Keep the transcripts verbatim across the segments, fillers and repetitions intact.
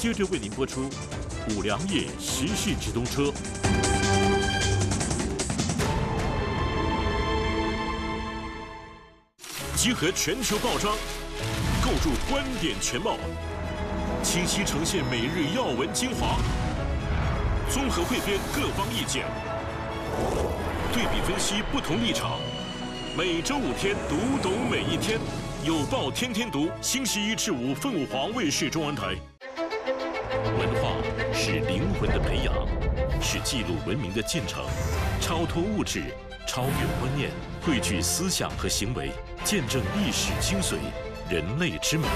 接着为您播出五粮液时事直通车。集合全球报章，构筑观点全貌，清晰呈现每日要闻精华，综合汇编各方意见，对比分析不同立场。每周五天，读懂每一天。有报天天读，星期一至五凤凰卫视中文台。文化是灵魂的培养，是记录文明的进程，超脱物质，超越观念，汇聚思想和行为，见证历史精髓，人类之美。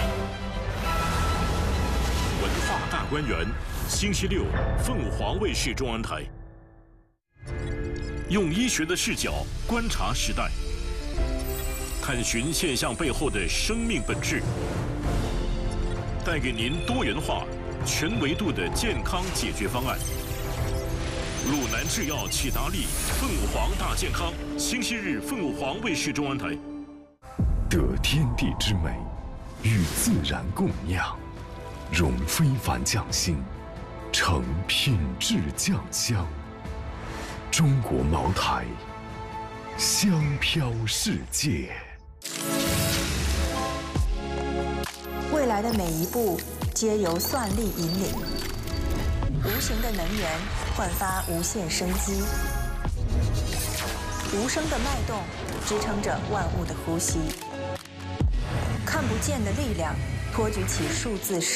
文化大观园，星期六凤凰卫视中文台。用医学的视角观察时代。探寻现象背后的生命本质，带给您多元化、全维度的健康解决方案。鲁南制药启达利凤凰大健康，星期日凤凰卫视中文台。 得天地之美，与自然共酿，融非凡匠心，成品质酱香。中国茅台，香飘世界。 未来的每一步皆由算力引领，无形的能源焕发无限生机，无声的脉动支撑着万物的呼吸，看不见的力量托举起数字